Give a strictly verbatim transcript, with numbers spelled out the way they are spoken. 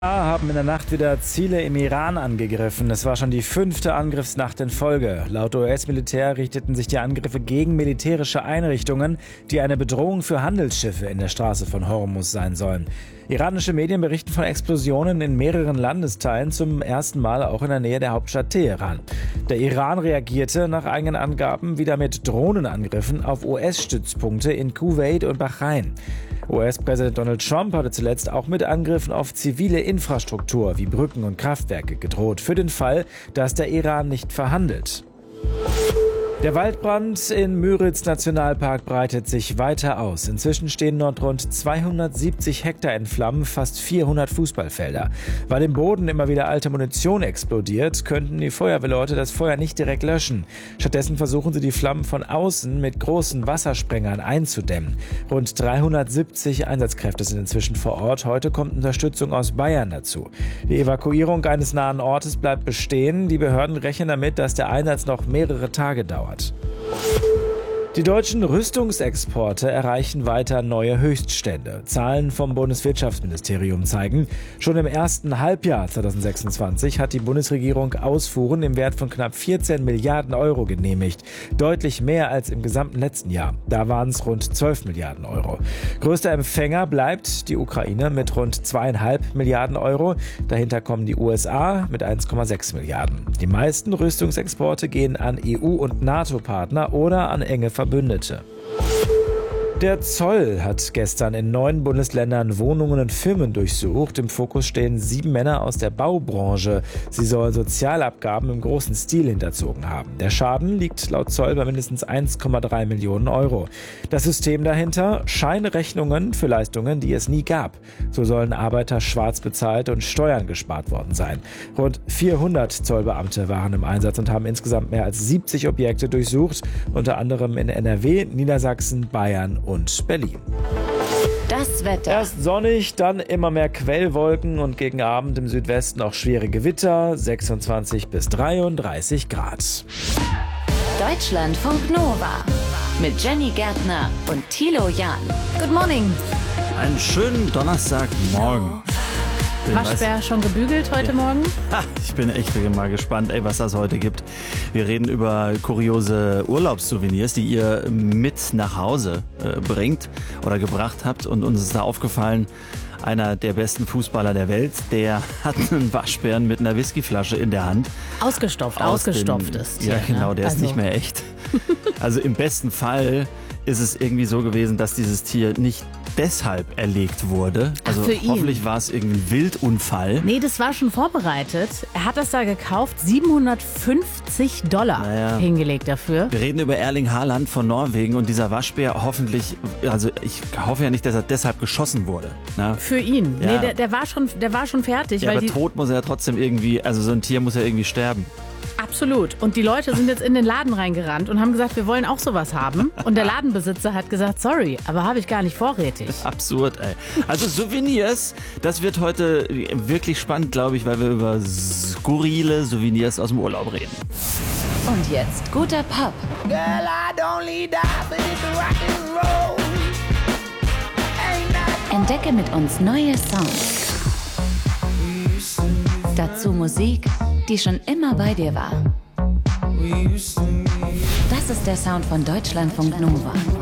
Haben in der Nacht wieder Ziele im Iran angegriffen. Es war schon die fünfte Angriffsnacht in Folge. Laut U S-Militär richteten sich die Angriffe gegen militärische Einrichtungen, die eine Bedrohung für Handelsschiffe in der Straße von Hormuz sein sollen. Iranische Medien berichten von Explosionen in mehreren Landesteilen, zum ersten Mal auch in der Nähe der Hauptstadt Teheran. Der Iran reagierte nach eigenen Angaben wieder mit Drohnenangriffen auf U S-Stützpunkte in Kuwait und Bahrain. U S-Präsident Donald Trump hatte zuletzt auch mit Angriffen auf zivile Infrastruktur wie Brücken und Kraftwerke gedroht, für den Fall, dass der Iran nicht verhandelt. Der Waldbrand in Müritz Nationalpark breitet sich weiter aus. Inzwischen stehen dort rund zweihundertsiebzig Hektar in Flammen, fast vierhundert Fußballfelder. Weil im Boden immer wieder alte Munition explodiert, könnten die Feuerwehrleute das Feuer nicht direkt löschen. Stattdessen versuchen sie, die Flammen von außen mit großen Wassersprengern einzudämmen. Rund dreihundertsiebzig Einsatzkräfte sind inzwischen vor Ort. Heute kommt Unterstützung aus Bayern dazu. Die Evakuierung eines nahen Ortes bleibt bestehen. Die Behörden rechnen damit, dass der Einsatz noch mehrere Tage dauert. Die deutschen Rüstungsexporte erreichen weiter neue Höchststände. Zahlen vom Bundeswirtschaftsministerium zeigen, schon im ersten Halbjahr zweitausendsechsundzwanzig hat die Bundesregierung Ausfuhren im Wert von knapp vierzehn Milliarden Euro genehmigt. Deutlich mehr als im gesamten letzten Jahr. Da waren es rund zwölf Milliarden Euro. Größter Empfänger bleibt die Ukraine mit rund zweieinhalb Milliarden Euro. Dahinter kommen die U S A mit eins Komma sechs Milliarden. Die meisten Rüstungsexporte gehen an E U- und NATO-Partner oder an enge Verbündete. Der Zoll hat gestern in neun Bundesländern Wohnungen und Firmen durchsucht. Im Fokus stehen sieben Männer aus der Baubranche. Sie sollen Sozialabgaben im großen Stil hinterzogen haben. Der Schaden liegt laut Zoll bei mindestens eins Komma drei Millionen Euro. Das System dahinter? Scheinrechnungen für Leistungen, die es nie gab. So sollen Arbeiter schwarz bezahlt und Steuern gespart worden sein. Rund vierhundert Zollbeamte waren im Einsatz und haben insgesamt mehr als siebzig Objekte durchsucht, unter anderem in N R W, Niedersachsen, Bayern und und Berlin. Das Wetter. Erst sonnig, dann immer mehr Quellwolken und gegen Abend im Südwesten auch schwere Gewitter, sechsundzwanzig bis dreiunddreißig Grad. Deutschlandfunk Nova mit Jenny Gärtner und Thilo Jahn. Good morning. Einen schönen Donnerstagmorgen. Waschbär schon gebügelt heute ja. Morgen? Ha, ich bin echt mal gespannt, ey, was das heute gibt. Wir reden über kuriose Urlaubssouvenirs, die ihr mit nach Hause äh, bringt oder gebracht habt. Und uns ist da aufgefallen, einer der besten Fußballer der Welt, der hat einen Waschbären mit einer Whiskyflasche in der Hand. Ausgestopft, Aus ausgestopft den, ist. Ja, hier, genau, der ne? ist also. nicht mehr echt. Also im besten Fall ist es irgendwie so gewesen, dass dieses Tier nicht deshalb erlegt wurde. Also Ach, für ihn. Hoffentlich war es irgendwie ein Wildunfall. Nee, das war schon vorbereitet. Er hat das da gekauft, siebenhundertfünfzig Dollar naja. hingelegt dafür. Wir reden über Erling Haaland von Norwegen und dieser Waschbär hoffentlich, also ich hoffe ja nicht, dass er deshalb geschossen wurde. Na? Für ihn. Ja. Nee, der, der, war schon, der war schon fertig. Ja, weil aber die tot muss er ja trotzdem irgendwie, also so ein Tier muss ja irgendwie sterben. Absolut. Und die Leute sind jetzt in den Laden reingerannt und haben gesagt, wir wollen auch sowas haben. Und der Ladenbesitzer hat gesagt, sorry, aber habe ich gar nicht vorrätig. Absurd, ey. Also Souvenirs, das wird heute wirklich spannend, glaube ich, weil wir über skurrile Souvenirs aus dem Urlaub reden. Und jetzt guter Pop. Girl, I'd only die for this rock and roll. Entdecke mit uns neue Songs. Dazu Musik, die schon immer bei dir war. Das ist der Sound von Deutschlandfunk Nova.